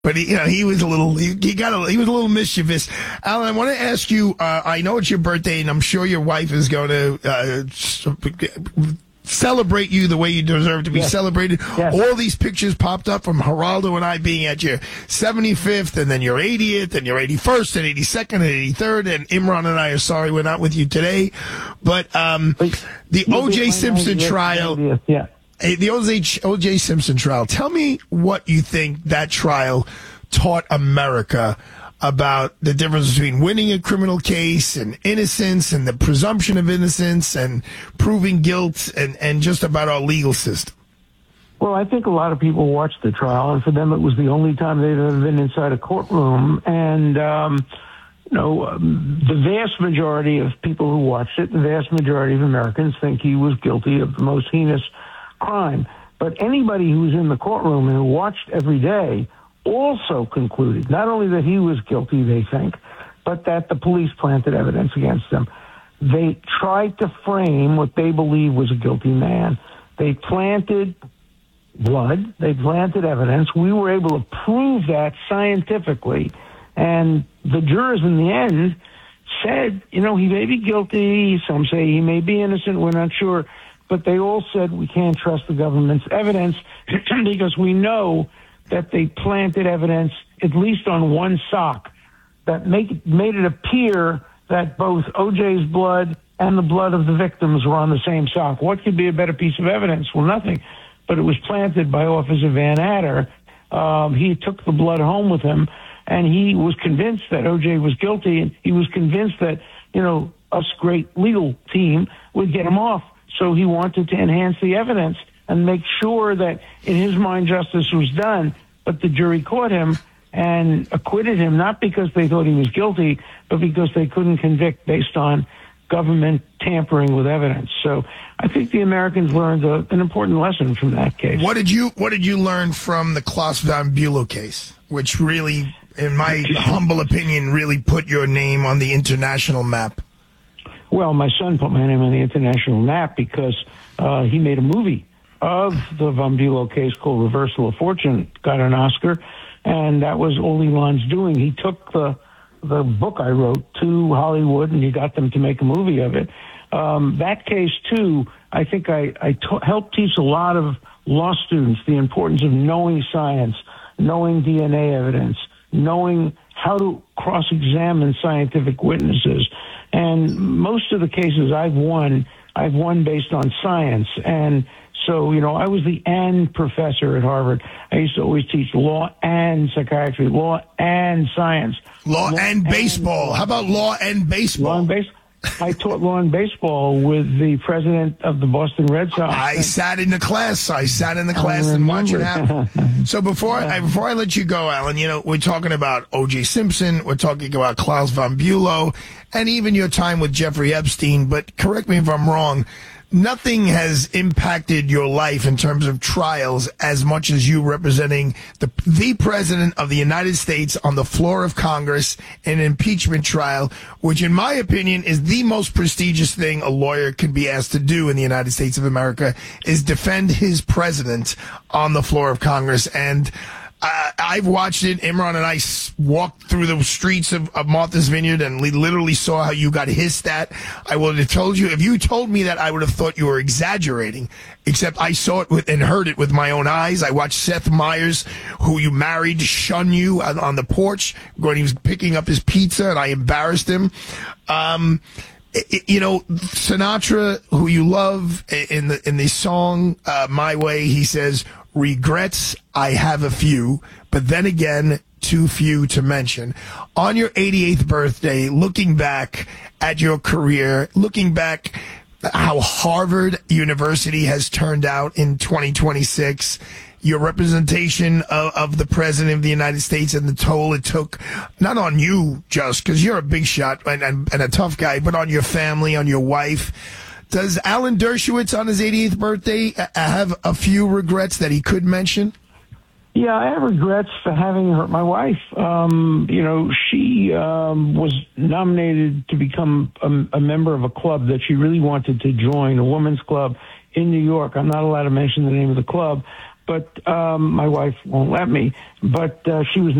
But he was a little, he was a little mischievous. Alan, I want to ask you, I know it's your birthday and I'm sure your wife is going to, celebrate you the way you deserve to be celebrated. Yes. All these pictures popped up from Geraldo and I being at your 75th and then your 80th and your 81st and 82nd and 83rd. And Imran and I are sorry we're not with you today. But, the O.J. Simpson trial. Yeah. The O.J. Simpson trial, tell me what you think that trial taught America about the difference between winning a criminal case and innocence and the presumption of innocence and proving guilt and just about our legal system. Well, I think a lot of people watched the trial, and for them it was the only time they've ever been inside a courtroom. And, the vast majority of people who watched it, the vast majority of Americans think he was guilty of the most heinous crime. But anybody who was in the courtroom and who watched every day also concluded not only that he was guilty, they think, but that the police planted evidence against him. They tried to frame what they believe was a guilty man. They planted blood. They planted evidence. We were able to prove that scientifically. And the jurors in the end said, he may be guilty. Some say he may be innocent. We're not sure. But they all said we can't trust the government's evidence because we know that they planted evidence, at least on one sock, that made it appear that both O.J.'s blood and the blood of the victims were on the same sock. What could be a better piece of evidence? Well, nothing. But it was planted by Officer Van Adder. He took the blood home with him, and he was convinced that O.J. was guilty, and he was convinced that, us great legal team would get him off. So he wanted to enhance the evidence and make sure that in his mind justice was done, but the jury caught him and acquitted him, not because they thought he was guilty, but because they couldn't convict based on government tampering with evidence. So I think the Americans learned an important lesson from that case. What did you learn from the Klaus Van Bülow case, which really, in my humble opinion, really put your name on the international map? Well, my son put my name on the international map because he made a movie of the Van Bülow case called Reversal of Fortune, got an Oscar, and that was all Elon's doing. He took the book I wrote to Hollywood, and he got them to make a movie of it. That case, too, I think I helped teach a lot of law students the importance of knowing science, knowing DNA evidence, knowing how to cross-examine scientific witnesses. And most of the cases I've won based on science. And so, I was the and professor at Harvard. I used to always teach law and psychiatry, law and science. Law and baseball. How about law and baseball? Law and baseball. I taught law and baseball with the president of the Boston Red Sox. I sat in the class and watched it happen. So before I let you go, Alan, we're talking about O.J. Simpson, we're talking about Klaus Van Bülow, and even your time with Jeffrey Epstein. But correct me if I'm wrong. Nothing has impacted your life in terms of trials as much as you representing the president of the United States on the floor of Congress in an impeachment trial, which in my opinion is the most prestigious thing a lawyer can be asked to do in the United States of America, is defend his president on the floor of Congress. And I've watched it. Imran and I walked through the streets of Martha's Vineyard, and we literally saw how you got hissed at. I would have told you, if you told me that, I would have thought you were exaggerating, except I saw it and heard it with my own eyes. I watched Seth Meyers, who you married, shun you on the porch when he was picking up his pizza, and I embarrassed him. Sinatra, who you love, in the song My Way, he says, regrets, I have a few, but then again, too few to mention. On your 88th birthday, looking back at your career, looking back how Harvard University has turned out in 2026, your representation of the President of the United States and the toll it took, not on you just because you're a big shot and a tough guy, but on your family, on your wife. Does Alan Dershowitz on his 88th birthday have a few regrets that he could mention? Yeah, I have regrets for having hurt my wife. She was nominated to become a member of a club that she really wanted to join, a women's club in New York. I'm not allowed to mention the name of the club, but my wife won't let me. But she was